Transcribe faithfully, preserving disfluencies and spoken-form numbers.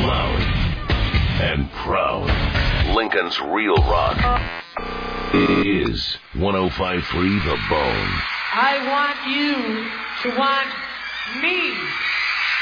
Loud and proud. Lincoln's Real Rock is one oh five point three The Bone. I want you to want me.